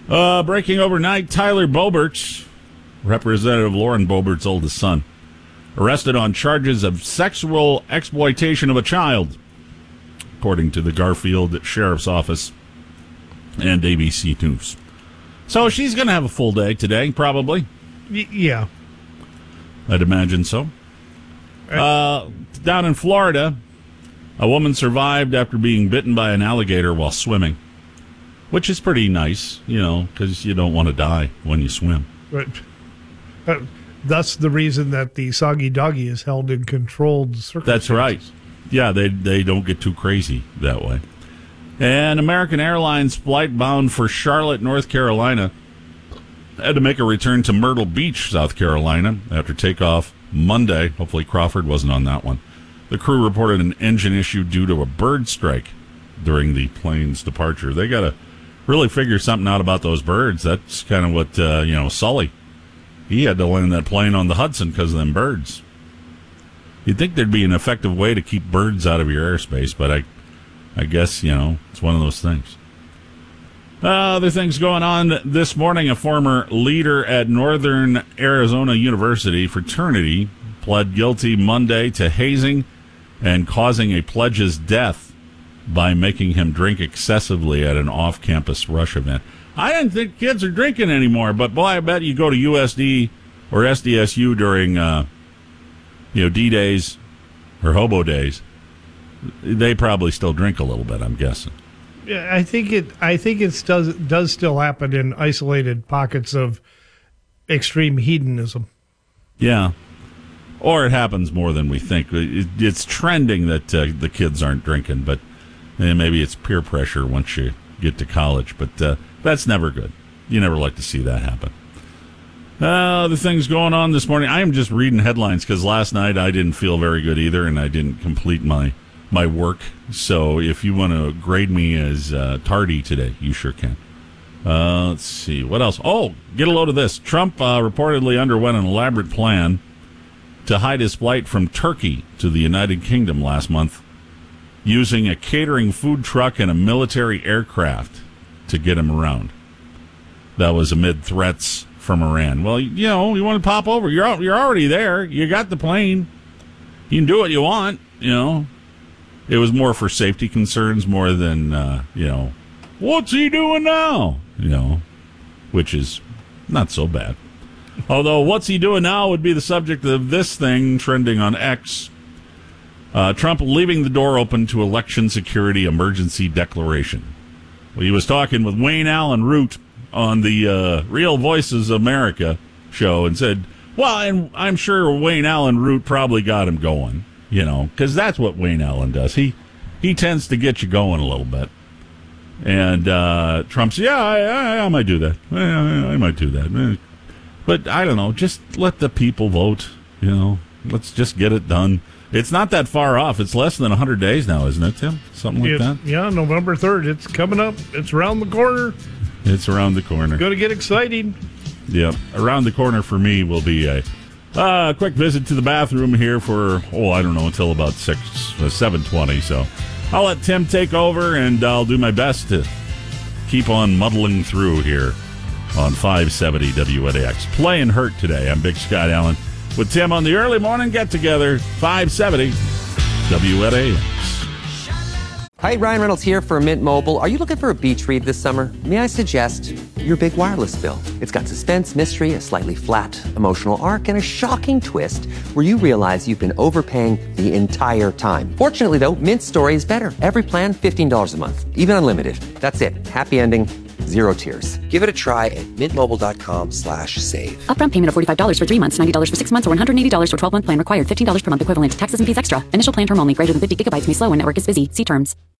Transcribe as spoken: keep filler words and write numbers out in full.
Uh, breaking overnight, Tyler Boebert, Representative Lauren Boebert's oldest son, arrested on charges of sexual exploitation of a child, according to the Garfield Sheriff's Office and A B C News. So she's going to have a full day today, probably. Y- yeah. I'd imagine so. Uh, down in Florida, a woman survived after being bitten by an alligator while swimming, which is pretty nice, you know, because you don't want to die when you swim. But, uh, that's the reason that the soggy doggy is held in controlled circumstances. That's right. Yeah, they they don't get too crazy that way. And American Airlines flight bound for Charlotte, North Carolina, had to make a return to Myrtle Beach, South Carolina, after takeoff Monday. Hopefully Crawford wasn't on that one. The crew reported an engine issue due to a bird strike during the plane's departure. They got to really figure something out about those birds. That's kind of what, uh, you know, Sully, he had to land that plane on the Hudson because of them birds. You'd think there'd be an effective way to keep birds out of your airspace, but I I guess, you know, it's one of those things. Uh, other things going on this morning. A former leader at Northern Arizona University fraternity pled guilty Monday to hazing and causing a pledge's death by making him drink excessively at an off-campus rush event. I didn't think kids are drinking anymore, but boy, I bet you go to U S D or S D S U during, uh, you know, D-Days or Hobo Days. They probably still drink a little bit, I'm guessing. Yeah, I think it. I think it does does still happen in isolated pockets of extreme hedonism. Yeah, or it happens more than we think. It, it's trending that uh, the kids aren't drinking, but eh, maybe it's peer pressure once you get to college. But uh, that's never good. You never like to see that happen. Uh, the things going on this morning. I am just reading headlines because last night I didn't feel very good either, and I didn't complete my. my work, so if you want to grade me as uh, tardy today, you sure can. Uh, let's see, what else? Oh, get a load of this. Trump uh, reportedly underwent an elaborate plan to hide his flight from Turkey to the United Kingdom last month, using a catering food truck and a military aircraft to get him around. That was amid threats from Iran. Well, you know, you want to pop over. You're, you're already there. You got the plane. You can do what you want, you know. It was more for safety concerns more than, uh, you know, what's he doing now? You know, which is not so bad. Although, what's he doing now would be the subject of this thing trending on X. Uh, Trump leaving the door open to election security emergency declaration. Well, he was talking with Wayne Allen Root on the uh, Real Voices of America show and said, well, and I'm sure Wayne Allen Root probably got him going. You know, because that's what Wayne Allen does. He he tends to get you going a little bit. And uh, Trump says, yeah, I, I, I might do that. I, I, I might do that. But I don't know. Just let the people vote. You know, let's just get it done. It's not that far off. It's less than one hundred days now, isn't it, Tim? Something like it's, that? Yeah, November third. It's coming up. It's around the corner. It's around the corner. Going to get exciting. Yep. Around the corner for me will be a... Uh, a quick visit to the bathroom here for, oh, I don't know, until about six, uh, seven twenty. So I'll let Tim take over, and I'll do my best to keep on muddling through here on five seventy W N A X. Playing hurt today. I'm Big Scott Allen with Tim on the early morning get-together, five seventy W N A X. Hi, Ryan Reynolds here for Mint Mobile. Are you looking for a beach read this summer? May I suggest your big wireless bill? It's got suspense, mystery, a slightly flat emotional arc, and a shocking twist where you realize you've been overpaying the entire time. Fortunately, though, Mint story is better. Every plan, fifteen dollars a month, even unlimited. That's it. Happy ending, zero tears. Give it a try at mintmobile.com slash save. Upfront payment of forty-five dollars for three months, ninety dollars for six months, or one hundred eighty dollars for twelve-month plan required. fifteen dollars per month equivalent. Taxes and fees extra. Initial plan term only. Greater than fifty gigabytes may slow when network is busy. See terms.